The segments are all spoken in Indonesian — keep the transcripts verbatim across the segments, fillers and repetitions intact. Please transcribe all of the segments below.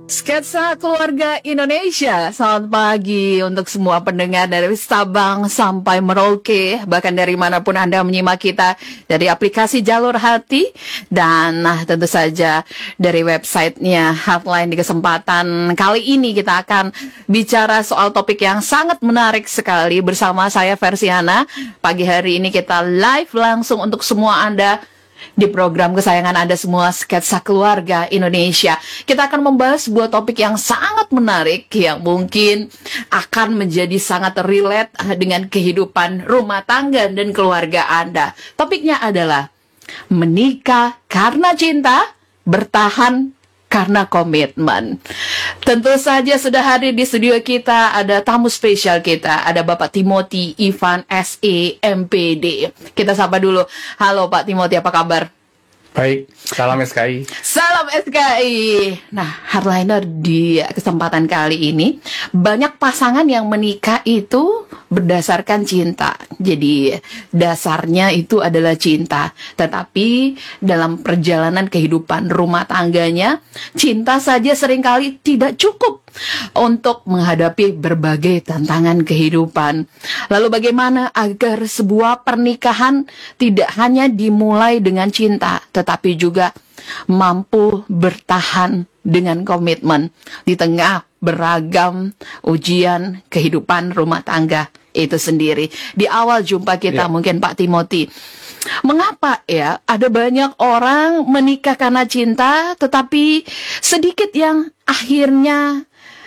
Sketsa Keluarga Indonesia. Selamat pagi untuk semua pendengar dari Sabang sampai Merauke, bahkan dari manapun Anda menyimak kita, dari aplikasi Jalur Hati, dan nah tentu saja dari websitenya Heartline. Di kesempatan kali ini kita akan bicara soal topik yang sangat menarik sekali bersama saya Versiana. Pagi hari ini kita live langsung untuk semua Anda di program kesayangan Anda semua, Sketsa Keluarga Indonesia. Kita akan membahas sebuah topik yang sangat menarik, yang mungkin akan menjadi sangat relate dengan kehidupan rumah tangga dan keluarga Anda. Topiknya adalah menikah karena cinta, bertahan karena komitmen. Tentu saja sudah hadir di studio kita ada tamu spesial kita, ada Bapak Timothy Ivan S E M P D. Kita sapa dulu. Halo Pak Timothy, apa kabar? Baik, salam S K I. Salam S K I. Nah, Hardliner, di kesempatan kali ini banyak pasangan yang menikah itu berdasarkan cinta. Jadi dasarnya itu adalah cinta. Tetapi dalam perjalanan kehidupan rumah tangganya, cinta saja seringkali tidak cukup untuk menghadapi berbagai tantangan kehidupan. Lalu bagaimana agar sebuah pernikahan tidak hanya dimulai dengan cinta, tetapi juga mampu bertahan dengan komitmen di tengah beragam ujian kehidupan rumah tangga itu sendiri. Di awal jumpa kita ya. Mungkin Pak Timothy, mengapa ya ada banyak orang menikah karena cinta, tetapi sedikit yang akhirnya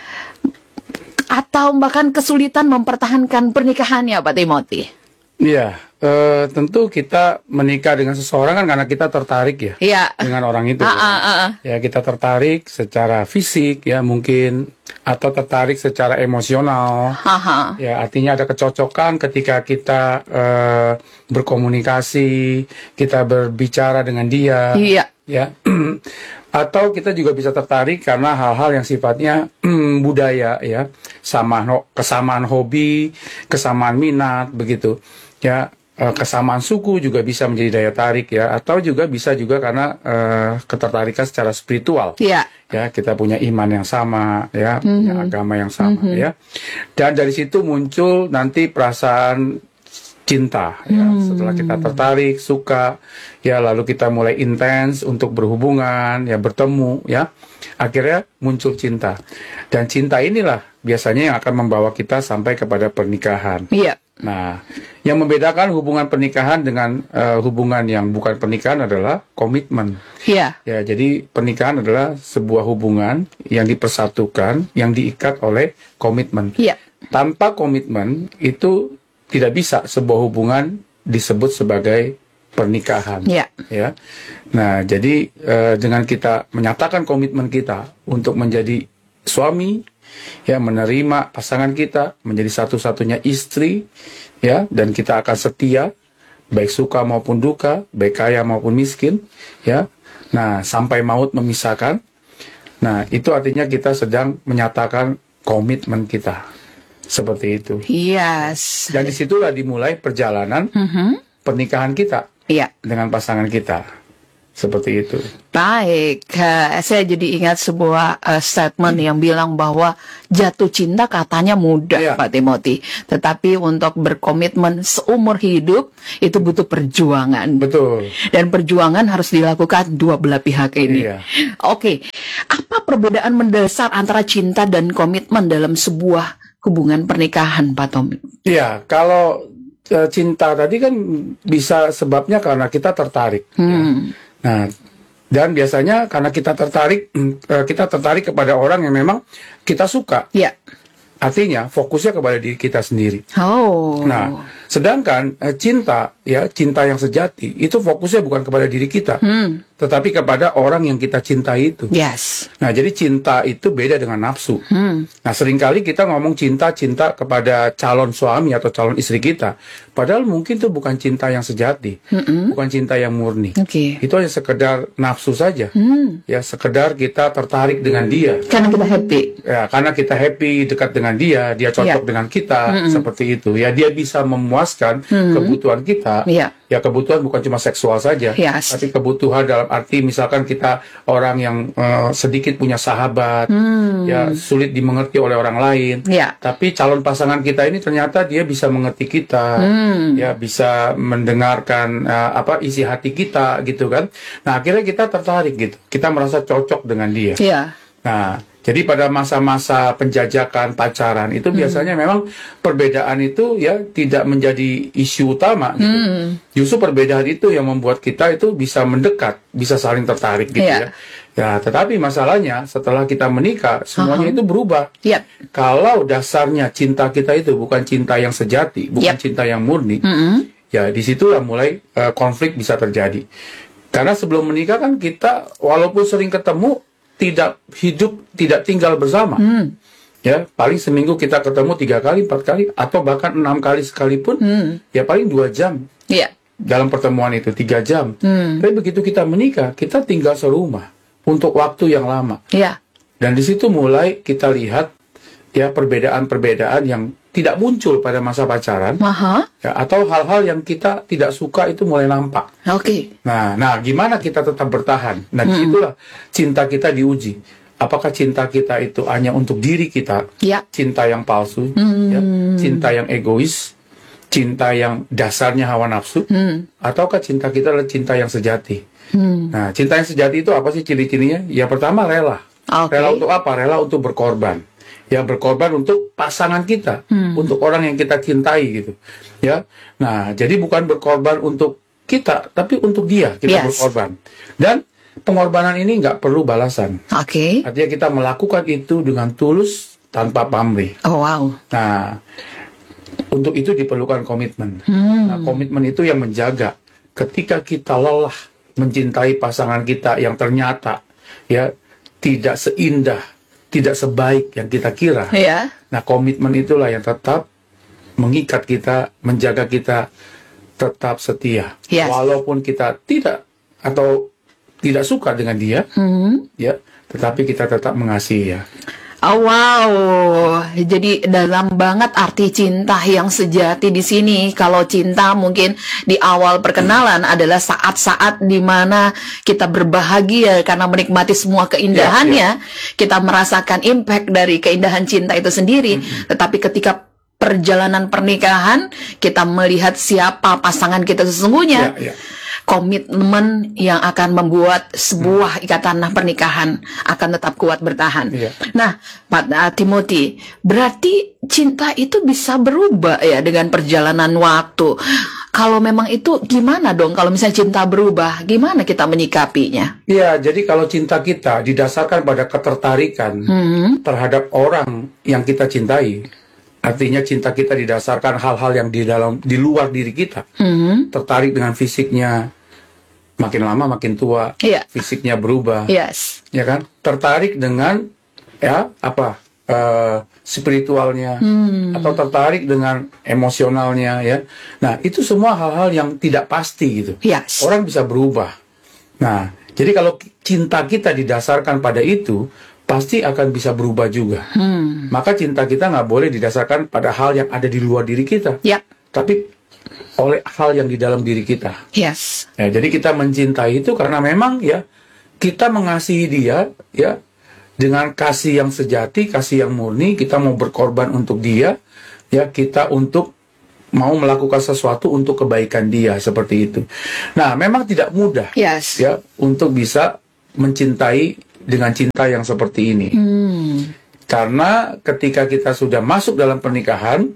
atau bahkan kesulitan mempertahankan pernikahannya, Pak Timothy? Iya, eh, tentu kita menikah dengan seseorang kan karena kita tertarik ya, ya. dengan orang itu. Uh, ya. uh, uh, uh. ya kita tertarik secara fisik ya mungkin, atau tertarik secara emosional. Uh -huh. Ya artinya ada kecocokan ketika kita eh, berkomunikasi, kita berbicara dengan dia. Iya. Ya. Atau kita juga bisa tertarik karena hal-hal yang sifatnya hmm, budaya ya, sama no, kesamaan hobi, kesamaan minat begitu ya, eh, kesamaan suku juga bisa menjadi daya tarik ya, atau juga bisa juga karena eh, ketertarikan secara spiritual ya. ya, kita punya iman yang sama ya, mm-hmm. punya agama yang sama mm-hmm. ya, dan dari situ muncul nanti perasaan cinta ya. Hmm. Setelah kita tertarik, suka ya, lalu kita mulai intens untuk berhubungan ya, bertemu ya, akhirnya muncul cinta, dan cinta inilah biasanya yang akan membawa kita sampai kepada pernikahan. Iya. Nah, yang membedakan hubungan pernikahan dengan uh, hubungan yang bukan pernikahan adalah komitmen. Iya. Ya, jadi pernikahan adalah sebuah hubungan yang dipersatukan, yang diikat oleh komitmen. Iya. Tanpa komitmen itu tidak bisa sebuah hubungan disebut sebagai pernikahan. Ya. Ya. Nah, jadi eh, dengan kita menyatakan komitmen kita untuk menjadi suami, ya, menerima pasangan kita, menjadi satu-satunya istri, ya, dan kita akan setia, baik suka maupun duka, baik kaya maupun miskin, ya. Nah, sampai maut memisahkan. Nah, itu artinya kita sedang menyatakan komitmen kita. Seperti itu. Yes. Dan disitulah dimulai perjalanan mm-hmm. pernikahan kita yeah. dengan pasangan kita. Seperti itu. Baik, uh, saya jadi ingat sebuah uh, statement hmm. yang bilang bahwa jatuh cinta katanya mudah, yeah. Pak Timothy. Tetapi untuk berkomitmen seumur hidup itu butuh perjuangan. Betul. Dan perjuangan harus dilakukan dua belah pihak ini. Yeah. Oke, okay. Apa perbedaan mendasar antara cinta dan komitmen dalam sebuah hubungan pernikahan, Pak Tom? Iya, kalau e, cinta tadi kan bisa sebabnya karena kita tertarik. Hmm. Ya. Nah, dan biasanya karena kita tertarik, e, kita tertarik kepada orang yang memang kita suka. Iya. Artinya fokusnya kepada diri kita sendiri. Oh. Nah, sedangkan e, cinta, ya, cinta yang sejati itu fokusnya bukan kepada diri kita, hmm. tetapi kepada orang yang kita cintai itu. Yes. Nah, jadi cinta itu beda dengan nafsu. Hmm. Nah, seringkali kita ngomong cinta-cinta kepada calon suami atau calon istri kita, padahal mungkin itu bukan cinta yang sejati, mm-mm. bukan cinta yang murni. Okay. Itu hanya sekedar nafsu saja. Hmm. Ya, sekedar kita tertarik dengan dia. Karena kita happy. Ya, karena kita happy dekat dengan dia, dia cocok yeah. dengan kita, mm-mm. seperti itu. Ya, dia bisa memuaskan memuaskan Hmm. kebutuhan kita. Iya. Ya kebutuhan bukan cuma seksual saja, Yes. tapi kebutuhan dalam arti misalkan kita orang yang eh, sedikit punya sahabat, Hmm. ya sulit dimengerti oleh orang lain. Iya. Tapi calon pasangan kita ini ternyata dia bisa mengerti kita, Hmm. ya bisa mendengarkan eh, apa isi hati kita gitu kan. Nah akhirnya kita tertarik gitu, kita merasa cocok dengan dia. Iya. Nah, jadi pada masa-masa penjajakan pacaran itu biasanya memang perbedaan itu ya tidak menjadi isu utama gitu. Hmm. Justru perbedaan itu yang membuat kita itu bisa mendekat, bisa saling tertarik gitu Iya. ya. Ya, tetapi masalahnya setelah kita menikah semuanya Uh-huh. itu berubah. Yep. Kalau dasarnya cinta kita itu bukan cinta yang sejati, bukan Yep. cinta yang murni, Mm-mm. ya disitulah mulai eh, konflik bisa terjadi. Karena sebelum menikah kan kita walaupun sering ketemu tidak hidup, tidak tinggal bersama. Hmm. Ya, paling seminggu kita ketemu tiga kali, empat kali, atau bahkan enam kali sekalipun, Hmm. ya paling dua jam Iya. dalam pertemuan itu, tiga jam. Hmm. Tapi begitu kita menikah, kita tinggal serumah untuk waktu yang lama. Iya. Dan di situ mulai kita lihat ya perbedaan-perbedaan yang tidak muncul pada masa pacaran, Aha. ya, atau hal-hal yang kita tidak suka itu mulai nampak. Oke. Nah, nah, gimana kita tetap bertahan? Nah, disitulah cinta kita diuji. Apakah cinta kita itu hanya untuk diri kita, Ya. cinta yang palsu, ya, cinta yang egois, cinta yang dasarnya hawa nafsu, Hmm. ataukah cinta kita adalah cinta yang sejati? Hmm. Nah, cinta yang sejati itu apa sih ciri-cirinya? Ya, pertama rela. Oke. Rela untuk apa? Rela untuk berkorban. Ya, berkorban untuk pasangan kita, Hmm. untuk orang yang kita cintai gitu. Ya. Nah, jadi bukan berkorban untuk kita, tapi untuk dia kita Yes. berkorban. Dan pengorbanan ini nggak perlu balasan. Oke. Artinya kita melakukan itu dengan tulus tanpa pamrih. Oh wow. Nah, untuk itu diperlukan komitmen. Hmm. Nah, komitmen itu yang menjaga ketika kita lelah mencintai pasangan kita yang ternyata ya tidak seindah, tidak sebaik yang kita kira. Ya. Nah, komitmen itulah yang tetap mengikat kita, menjaga kita tetap setia. Yes. Walaupun kita tidak atau tidak suka dengan dia, Hmm. ya, tetapi kita tetap mengasihi ya. Oh, wow, jadi dalam banget arti cinta yang sejati di sini. Kalau cinta mungkin di awal perkenalan adalah saat-saat di mana kita berbahagia karena menikmati semua keindahannya, kita merasakan impact dari keindahan cinta itu sendiri. Tetapi ketika perjalanan pernikahan, kita melihat siapa pasangan kita sesungguhnya. Ya, ya. Komitmen yang akan membuat sebuah ikatan pernikahan akan tetap kuat bertahan. Iya. Nah, Pak uh, Timothy, berarti cinta itu bisa berubah ya dengan perjalanan waktu. Kalau memang itu gimana dong? Kalau misalnya cinta berubah, gimana kita menyikapinya? Iya, jadi kalau cinta kita didasarkan pada ketertarikan Hmm. terhadap orang yang kita cintai, artinya cinta kita didasarkan hal-hal yang di dalam di luar diri kita, Hmm. tertarik dengan fisiknya, makin lama makin tua, Iya. fisiknya berubah, Yes. ya kan? Tertarik dengan ya apa eh, spiritualnya, Hmm. atau tertarik dengan emosionalnya, ya. Nah, itu semua hal-hal yang tidak pasti gitu. Yes. Orang bisa berubah. Nah, jadi kalau cinta kita didasarkan pada itu, pasti akan bisa berubah juga. Hmm. Maka cinta kita nggak boleh didasarkan pada hal yang ada di luar diri kita, Ya. tapi oleh hal yang di dalam diri kita. Yes. Ya, jadi kita mencintai itu karena memang ya kita mengasihi dia ya dengan kasih yang sejati, kasih yang murni. Kita mau berkorban untuk dia, ya kita untuk mau melakukan sesuatu untuk kebaikan dia, seperti itu. Nah, memang tidak mudah Yes. ya untuk bisa mencintai dengan cinta yang seperti ini. Hmm. Karena ketika kita sudah masuk dalam pernikahan,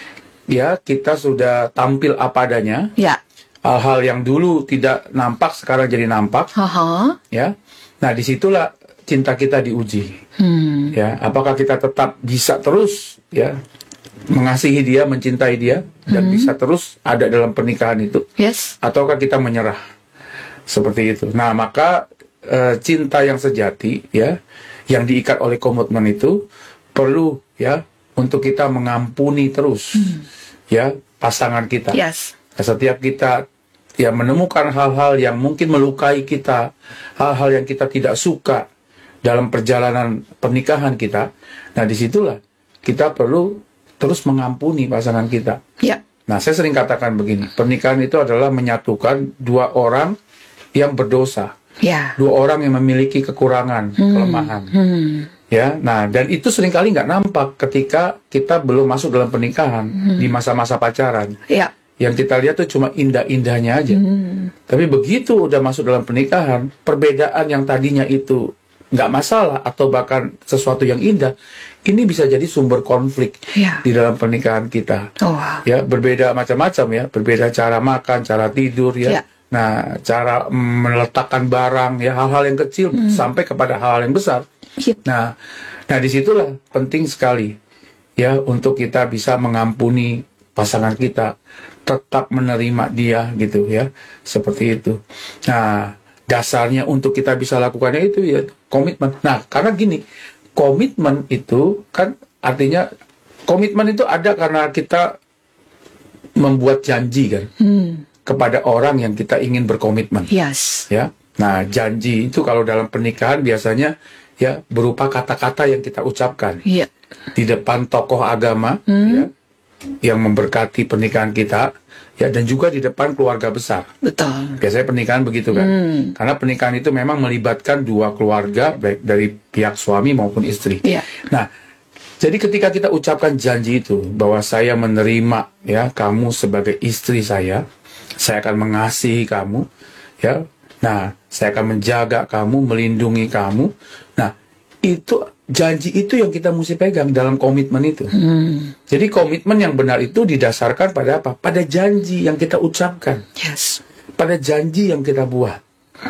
ya kita sudah tampil apa adanya. Ya. Hal-hal yang dulu tidak nampak sekarang jadi nampak, Haha. ya. Nah, disitulah cinta kita diuji, Hmm. ya. Apakah kita tetap bisa terus, ya, mengasihi dia, mencintai dia, dan bisa terus ada dalam pernikahan itu, Yes. ataukah kita menyerah, seperti itu. Nah, maka eh, cinta yang sejati, ya, yang diikat oleh komitmen itu perlu, ya, untuk kita mengampuni terus, ya, pasangan kita. Yes. Setiap kita ya menemukan hal-hal yang mungkin melukai kita, hal-hal yang kita tidak suka dalam perjalanan pernikahan kita, nah disitulah kita perlu terus mengampuni pasangan kita. Ya. Nah, saya sering katakan begini, pernikahan itu adalah menyatukan dua orang yang berdosa, Ya. dua orang yang memiliki kekurangan, kelemahan. Hmm. Ya, nah dan itu seringkali nggak nampak ketika kita belum masuk dalam pernikahan di masa-masa pacaran. Ya. Yang kita lihat tuh cuma indah-indahnya aja. Tapi begitu udah masuk dalam pernikahan, perbedaan yang tadinya itu nggak masalah atau bahkan sesuatu yang indah, ini bisa jadi sumber konflik Ya. di dalam pernikahan kita. Oh, wow. Ya, berbeda macam-macam ya, berbeda cara makan, cara tidur ya. Ya. Nah, cara mm, meletakkan barang ya, hal-hal yang kecil sampai kepada hal-hal yang besar. Ya. Nah, nah disitulah penting sekali ya untuk kita bisa mengampuni pasangan kita, tetap menerima dia gitu ya, seperti itu. Nah, dasarnya untuk kita bisa lakukannya itu ya komitmen. Nah, karena gini, komitmen itu kan artinya komitmen itu ada karena kita membuat janji kan Hmm. kepada orang yang kita ingin berkomitmen. Yes. Ya. Nah, janji itu kalau dalam pernikahan biasanya ya berupa kata-kata yang kita ucapkan Iya. di depan tokoh agama ya, yang memberkati pernikahan kita ya, dan juga di depan keluarga besar. Betul. Biasanya pernikahan begitu kan. Karena pernikahan itu memang melibatkan dua keluarga baik dari pihak suami maupun istri. Iya. Nah, jadi ketika kita ucapkan janji itu bahwa saya menerima ya kamu sebagai istri saya, saya akan mengasihi kamu ya. Nah, saya akan menjaga kamu, melindungi kamu. Nah, itu janji itu yang kita mesti pegang dalam komitmen itu. Hmm. Jadi komitmen yang benar itu didasarkan pada apa? Pada janji yang kita ucapkan, Yes. pada janji yang kita buat,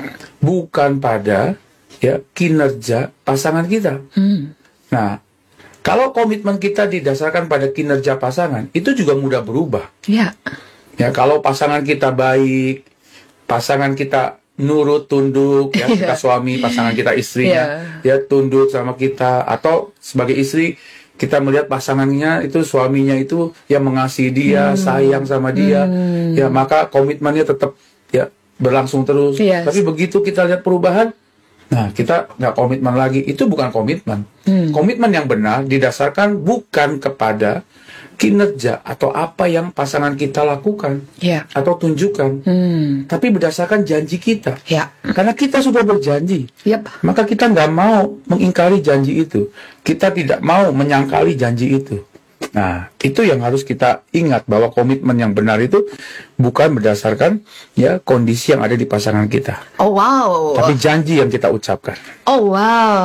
bukan pada ya kinerja pasangan kita. Hmm. Nah, kalau komitmen kita didasarkan pada kinerja pasangan, itu juga mudah berubah. Ya. Ya, kalau pasangan kita baik, pasangan kita nurut, tunduk, ya, kita suami, pasangan kita istrinya, ya, tunduk sama kita, atau sebagai istri, kita melihat pasangannya itu, suaminya itu, ya mengasihi dia, sayang sama dia, ya, maka komitmennya tetap, ya, berlangsung terus. Yes. Tapi begitu kita lihat perubahan, nah, kita nggak komitmen lagi, itu bukan komitmen. Komitmen yang benar didasarkan bukan kepada kinerja atau apa yang pasangan kita lakukan Ya. atau tunjukkan, Hmm. tapi berdasarkan janji kita. Ya. Karena kita sudah berjanji, Yap. maka kita nggak mau mengingkari janji itu. Kita tidak mau menyangkali janji itu. Nah, itu yang harus kita ingat, bahwa komitmen yang benar itu bukan berdasarkan ya kondisi yang ada di pasangan kita, Oh, wow. tapi janji yang kita ucapkan. Oh,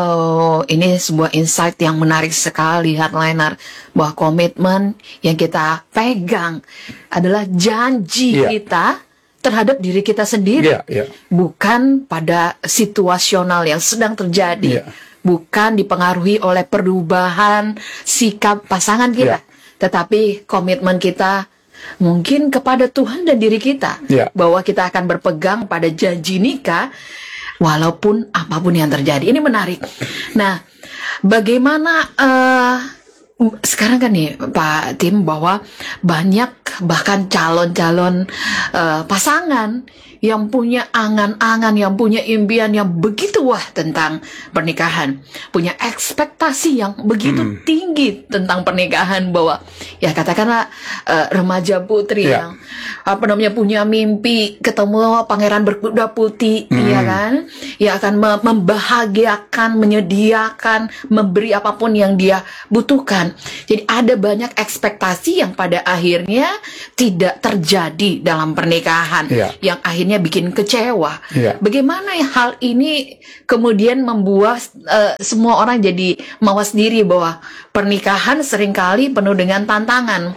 wow. Ini sebuah insight yang menarik sekali, Hardliner. Bahwa komitmen yang kita pegang adalah janji Iya. kita terhadap diri kita sendiri. Iya, iya. Bukan pada situasional yang sedang terjadi. Iya. Bukan dipengaruhi oleh perubahan sikap pasangan kita. Iya. Tetapi komitmen kita mungkin kepada Tuhan dan diri kita. Iya. Bahwa kita akan berpegang pada janji nikah walaupun apapun yang terjadi. Ini menarik. Nah, bagaimana eh, sekarang kan nih Pak Tim, bahwa banyak bahkan calon-calon eh, pasangan yang punya angan-angan, yang punya impian yang begitu wah tentang pernikahan, punya ekspektasi yang begitu tinggi tentang pernikahan, bahwa ya katakanlah eh, remaja putri Ya. yang apa namanya punya mimpi ketemu pangeran berkuda putih, ya kan, yang akan me- membahagiakan, menyediakan, memberi apapun yang dia butuhkan. Jadi ada banyak ekspektasi yang pada akhirnya tidak terjadi dalam pernikahan, Ya. yang akhirnya bikin kecewa. Ya. Bagaimana ya hal ini kemudian membuat eh, semua orang jadi mawas diri, bahwa pernikahan seringkali penuh dengan tantangan.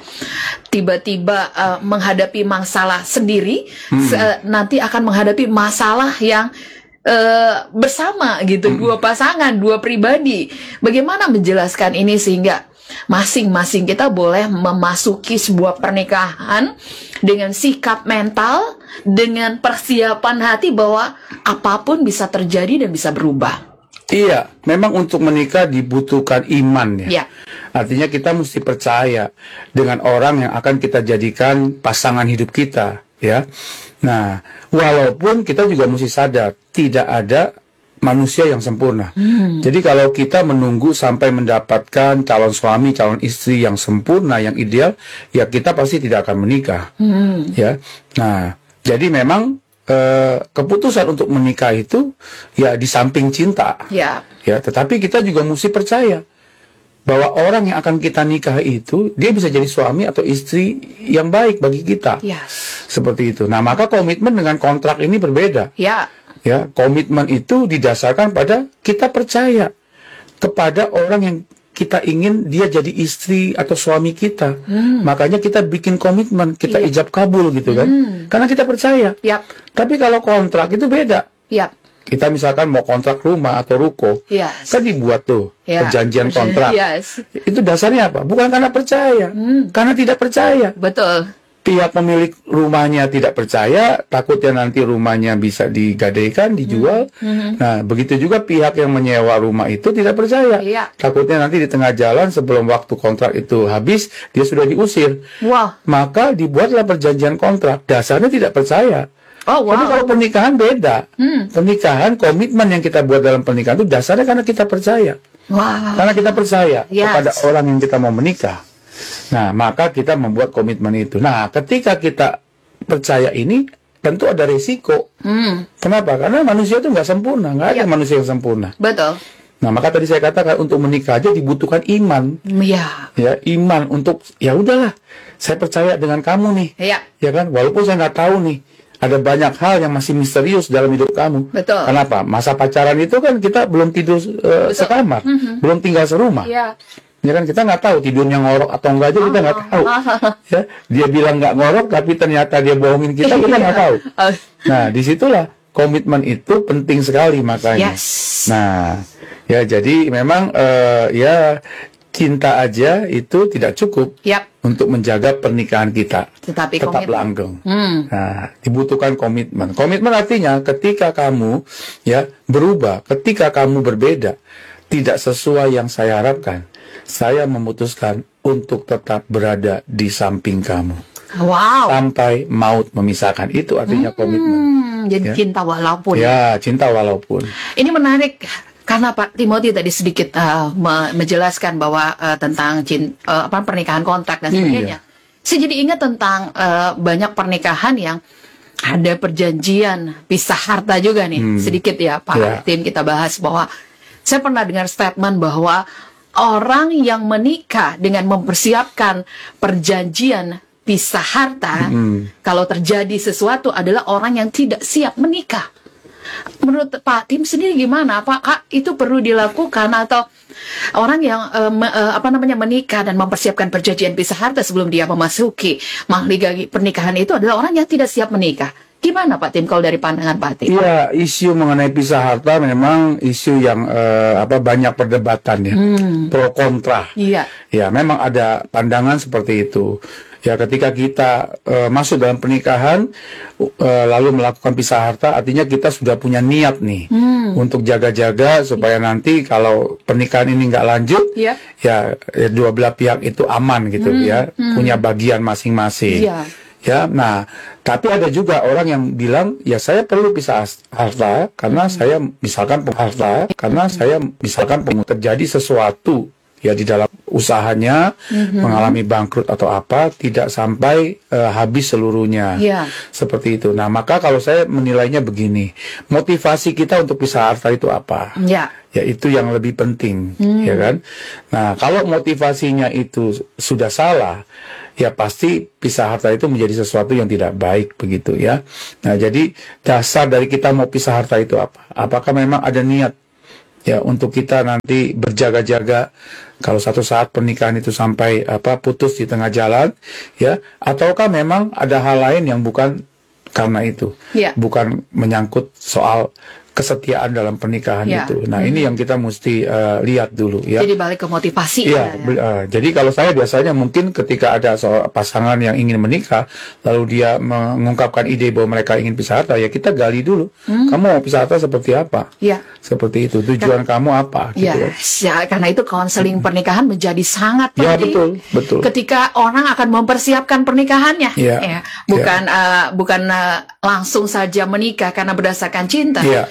Tiba-tiba eh, menghadapi masalah sendiri, se- nanti akan menghadapi masalah yang eh, bersama gitu, dua pasangan, dua pribadi. Bagaimana menjelaskan ini sehingga masing-masing kita boleh memasuki sebuah pernikahan dengan sikap mental, dengan persiapan hati bahwa apapun bisa terjadi dan bisa berubah. Iya, memang untuk menikah dibutuhkan iman ya. Ya. Artinya kita mesti percaya dengan orang yang akan kita jadikan pasangan hidup kita, ya. Nah, walaupun kita juga mesti sadar tidak ada manusia yang sempurna. Hmm. Jadi kalau kita menunggu sampai mendapatkan calon suami, calon istri yang sempurna, yang ideal, ya kita pasti tidak akan menikah. Hmm. Ya, nah, jadi memang eh, keputusan untuk menikah itu ya di samping cinta. Ya. Ya, tetapi kita juga mesti percaya bahwa orang yang akan kita nikah itu dia bisa jadi suami atau istri yang baik bagi kita. Yes. Seperti itu. Nah, maka komitmen dengan kontrak ini berbeda. Ya. Ya, komitmen itu didasarkan pada kita percaya kepada orang yang kita ingin dia jadi istri atau suami kita. Hmm. Makanya kita bikin komitmen, kita yeah. ijab kabul gitu kan. Hmm. Karena kita percaya. Yep. Tapi kalau kontrak itu beda. Yep. Kita misalkan mau kontrak rumah atau ruko, yes. kan dibuat tuh yeah. perjanjian kontrak. Yes. Itu dasarnya apa? Bukan karena percaya, hmm. karena tidak percaya. Betul. Pihak pemilik rumahnya tidak percaya, takutnya nanti rumahnya bisa digadaikan, dijual. Hmm. Nah, begitu juga pihak yang menyewa rumah itu tidak percaya. Yeah. Takutnya nanti di tengah jalan sebelum waktu kontrak itu habis, dia sudah diusir. Wow. Maka dibuatlah perjanjian kontrak. Dasarnya tidak percaya. Oh, wow. Tapi kalau pernikahan beda. Hmm. Pernikahan, komitmen yang kita buat dalam pernikahan itu dasarnya karena kita percaya. Wow. Karena kita percaya yes. kepada orang yang kita mau menikah. Nah, maka kita membuat komitmen itu. Nah, ketika kita percaya ini, tentu ada resiko. Hmm. Kenapa? Karena manusia itu nggak sempurna, nggak ada ya. manusia yang sempurna. Betul. Nah, maka tadi saya katakan untuk menikah aja dibutuhkan iman. Ya. Ya, iman untuk ya udahlah, saya percaya dengan kamu nih. Ya. Ya kan, walaupun saya nggak tahu nih, ada banyak hal yang masih misterius dalam hidup kamu. Betul. Kenapa? Masa pacaran itu kan kita belum tidur uh, sekamar, mm-hmm. belum tinggal serumah. Ya. Ya kan kita nggak tahu tidurnya ngorok atau enggak aja kita nggak tahu. Ya, dia bilang nggak ngorok tapi ternyata dia bohongin kita kita nggak tahu. Nah, disitulah komitmen itu penting sekali makanya. Yes. Nah, ya jadi memang uh, ya cinta aja itu tidak cukup yep. untuk menjaga pernikahan kita. Tetapi tetap langgeng. Hmm. Nah, dibutuhkan komitmen. Komitmen artinya ketika kamu ya berubah, ketika kamu berbeda, tidak sesuai yang saya harapkan, saya memutuskan untuk tetap berada di samping kamu. Wow. Sampai maut memisahkan. Itu artinya hmm, komitmen. Jadi ya? Cinta walaupun. Ya, cinta walaupun. Ini menarik karena Pak Timothy tadi sedikit uh, me menjelaskan bahwa uh, tentang cinta, uh, apa pernikahan kontrak dan sebagainya. Iya. Saya jadi ingat tentang uh, banyak pernikahan yang ada perjanjian pisah harta juga nih. Hmm. Sedikit ya Pak ya. Tim kita bahas bahwa saya pernah dengar statement bahwa orang yang menikah dengan mempersiapkan perjanjian pisah harta, mm. kalau terjadi sesuatu adalah orang yang tidak siap menikah. Menurut Pak Tim sendiri gimana? Apakah itu perlu dilakukan atau orang yang uh, me, uh, apa namanya menikah dan mempersiapkan perjanjian pisah harta sebelum dia memasuki mahligai pernikahan itu adalah orang yang tidak siap menikah? Gimana Pak Tim kalau dari pandangan Pak Tim? Iya, isu mengenai pisah harta memang isu yang uh, apa banyak perdebatan ya, hmm. pro kontra. Iya. Ya, memang ada pandangan seperti itu. Ya, ketika kita uh, masuk dalam pernikahan uh, lalu melakukan pisah harta, artinya kita sudah punya niat nih hmm. untuk jaga-jaga supaya yeah. nanti kalau pernikahan ini nggak lanjut, yeah. ya, ya dua belah pihak itu aman gitu hmm. ya, hmm. punya bagian masing-masing. Yeah. Ya, nah, tapi ada juga orang yang bilang, ya saya perlu pisah harta karena hmm. saya misalkan harta karena hmm. saya misalkan terjadi sesuatu ya di dalam usahanya hmm. mengalami bangkrut atau apa, tidak sampai uh, habis seluruhnya. Yeah. Seperti itu. Nah, maka kalau saya menilainya begini, motivasi kita untuk pisah harta itu apa? Yeah. Ya itu yang lebih penting, hmm. ya kan? Nah, kalau motivasinya itu sudah salah, ya pasti pisah harta itu menjadi sesuatu yang tidak baik begitu ya. Nah, jadi dasar dari kita mau pisah harta itu apa? Apakah memang ada niat ya untuk kita nanti berjaga-jaga kalau satu saat pernikahan itu sampai apa putus di tengah jalan ya, ataukah memang ada hal lain yang bukan karena itu, yeah. bukan menyangkut soal kesetiaan dalam pernikahan ya. Itu. Nah, hmm. ini yang kita mesti uh, lihat dulu ya. Jadi balik ke motivasi ya. ya. Uh, jadi kalau saya biasanya mungkin ketika ada soal pasangan yang ingin menikah, lalu dia mengungkapkan ide bahwa mereka ingin pisah harta, ya kita gali dulu. Hmm. Kamu mau pisah harta seperti apa? Ya. Seperti itu. Tujuan Kar kamu apa? Gitu ya. ya. Karena itu konseling pernikahan menjadi sangat penting. Ya, betul, betul. Ketika orang akan mempersiapkan pernikahannya, ya. Ya. Bukan ya. Uh, bukan uh, langsung saja menikah karena berdasarkan cinta. Ya, ya.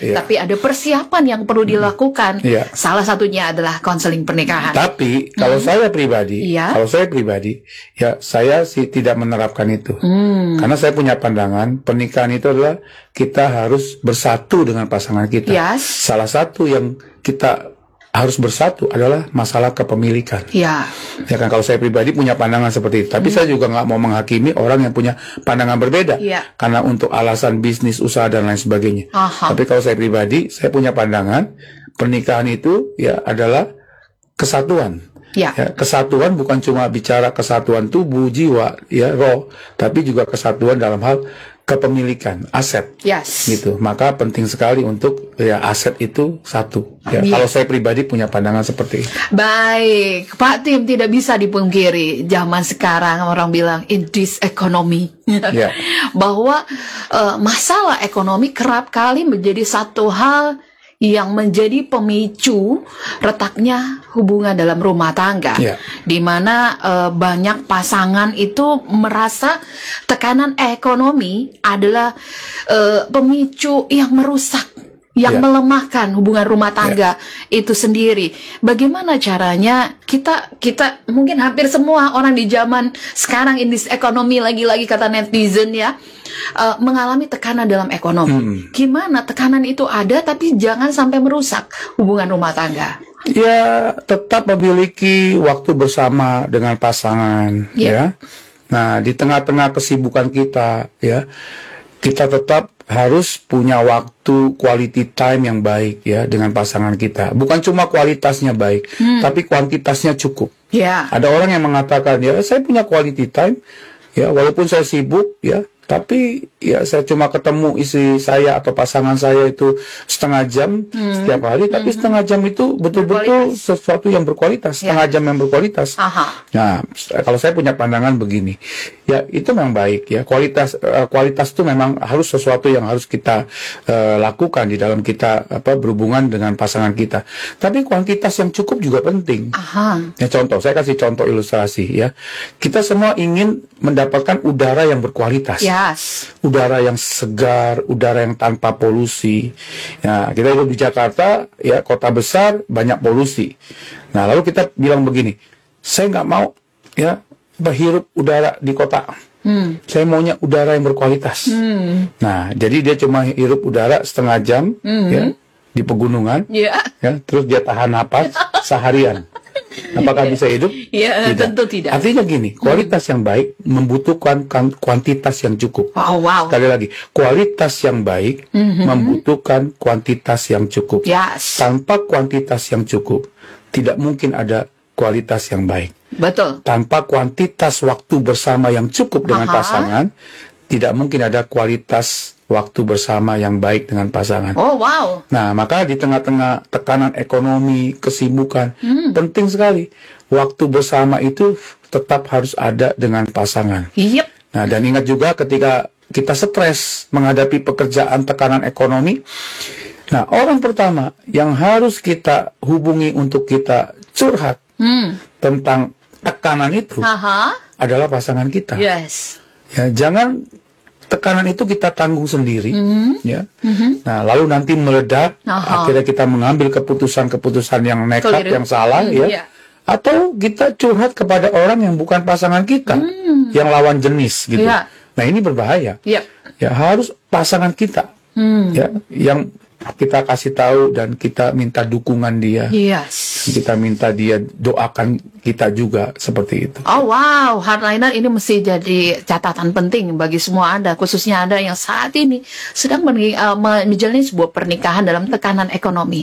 Iya. tapi ada persiapan yang perlu dilakukan. Iya. Salah satunya adalah konseling pernikahan. Tapi kalau saya pribadi, Iya. kalau saya pribadi, ya saya sih tidak menerapkan itu. Hmm. Karena saya punya pandangan pernikahan itu adalah kita harus bersatu dengan pasangan kita. Yes. Salah satu yang kita harus bersatu adalah masalah kepemilikan. Ya, Ya kan, kalau saya pribadi punya pandangan seperti itu. Tapi saya juga nggak mau menghakimi orang yang punya pandangan berbeda. Iya. Karena untuk alasan bisnis, usaha dan lain sebagainya. Aha. Tapi kalau saya pribadi, saya punya pandangan pernikahan itu ya adalah kesatuan. ya, Ya, kesatuan bukan cuma bicara kesatuan tubuh, jiwa, ya roh, tapi juga kesatuan dalam hal kepemilikan aset. yes. Gitu. Maka penting sekali untuk ya aset itu satu. Ya, Iya. kalau saya pribadi punya pandangan seperti itu. Baik, Pak Tim, tidak bisa dipungkiri zaman sekarang orang bilang in this economy. Ya. Bahwa eh, masalah ekonomi kerap kali menjadi satu hal yang menjadi pemicu retaknya hubungan dalam rumah tangga, Ya. di mana eh, banyak pasangan itu merasa tekanan ekonomi adalah eh, pemicu yang merusak, yang Ya. melemahkan hubungan rumah tangga itu sendiri. Bagaimana caranya kita kita mungkin hampir semua orang di zaman sekarang in this economy, lagi-lagi kata netizen ya, uh, mengalami tekanan dalam ekonomi. Hmm. Gimana tekanan itu ada tapi jangan sampai merusak hubungan rumah tangga. Ya, tetap memiliki waktu bersama dengan pasangan, Ya. ya. Nah, di tengah-tengah kesibukan kita, ya, kita tetap harus punya waktu quality time yang baik ya dengan pasangan kita. Bukan cuma kualitasnya baik, tapi kuantitasnya cukup. Ya. Ada orang yang mengatakan, ya saya punya quality time, ya walaupun saya sibuk, ya, tapi ya saya cuma ketemu istri saya atau pasangan saya itu setengah jam setiap hari, tapi setengah jam itu betul-betul Berkualitas. sesuatu yang berkualitas, setengah jam yang berkualitas. Aha. Nah, kalau saya punya pandangan begini, ya itu memang baik ya. Kualitas eh, kualitas itu memang harus sesuatu yang harus kita eh, lakukan di dalam kita apa berhubungan dengan pasangan kita. Tapi kuantitas yang cukup juga penting. Aha. Ya contoh, saya kasih contoh ilustrasi ya. Kita semua ingin mendapatkan udara yang berkualitas. Yes. Udara yang segar, udara yang tanpa polusi. Ya, kita hidup di Jakarta, ya kota besar, banyak polusi. Nah, lalu kita bilang begini, saya nggak mau ya berhirup udara di kota. Hmm. Saya maunya udara yang berkualitas. Hmm. Nah, jadi dia cuma hirup udara setengah jam ya di pegunungan, Ya. ya, terus dia tahan napas seharian. Apakah bisa hidup? Ya, tentu tidak. Artinya gini, kualitas yang baik membutuhkan kan- kuantitas yang cukup. Oh, wow. Sekali lagi, kualitas yang baik membutuhkan kuantitas yang cukup. Yes. Tanpa kuantitas yang cukup, tidak mungkin ada kualitas yang baik. Betul. Tanpa kuantitas waktu bersama yang cukup dengan Aha. pasangan, tidak mungkin ada kualitas waktu bersama yang baik dengan pasangan. Oh, wow. Nah, maka di tengah-tengah tekanan ekonomi, kesibukan, Hmm. penting sekali waktu bersama itu tetap harus ada dengan pasangan. Yep. Nah, dan ingat juga ketika kita stres menghadapi pekerjaan tekanan ekonomi, nah, orang pertama yang harus kita hubungi untuk kita curhat Hmm. tentang tekanan itu Aha. adalah pasangan kita. Yes. Ya, jangan tekanan itu kita tanggung sendiri, ya. Mhm. Nah, lalu nanti meledak, Aha. akhirnya kita mengambil keputusan-keputusan yang nekat, Keliru. yang salah, Hmm, ya. iya. Atau kita curhat kepada orang yang bukan pasangan kita, yang lawan jenis, gitu. Iya. Nah, ini berbahaya. Yep. Ya, harus pasangan kita, Hmm. ya, yang kita kasih tahu dan kita minta dukungan dia. Yes. Kita minta dia doakan kita juga seperti itu. Oh, wow, hardliner ini mesti jadi catatan penting bagi semua Anda, khususnya Anda yang saat ini sedang men- uh, menjalani sebuah pernikahan dalam tekanan ekonomi.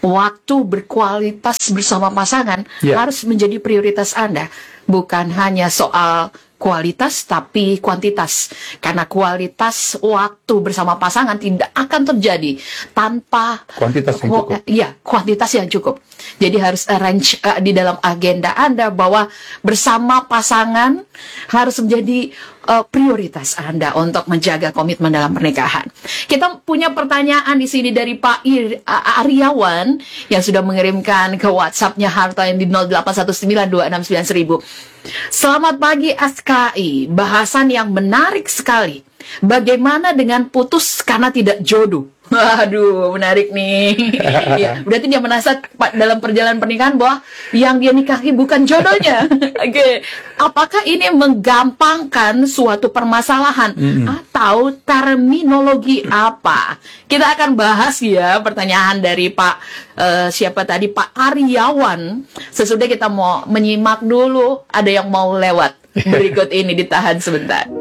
Waktu berkualitas bersama pasangan Ya. harus menjadi prioritas Anda, bukan hanya soal kualitas tapi kuantitas, karena kualitas waktu bersama pasangan tidak akan terjadi tanpa Kuantitas yang Ku- cukup. Iya, kuantitas yang cukup. Jadi harus arrange uh, di dalam agenda Anda bahwa bersama pasangan harus menjadi uh, prioritas Anda untuk menjaga komitmen dalam pernikahan. Kita punya pertanyaan di sini dari Pak Ir, uh, Aryawan yang sudah mengirimkan ke WhatsApp-nya Harta yang di nol delapan satu sembilan dua enam sembilan seribu. Selamat pagi S K I, bahasan yang menarik sekali. Bagaimana dengan putus karena tidak jodoh? Waduh, menarik nih. Ya, berarti dia merasa pa- dalam perjalanan pernikahan bahwa yang dia nikahi bukan jodohnya. Oke, apakah ini menggampangkan suatu permasalahan atau terminologi apa? Kita akan bahas ya pertanyaan dari Pak eh, siapa tadi Pak Aryawan. Sesudah kita mau menyimak dulu, ada yang mau lewat. Berikut ini ditahan sebentar.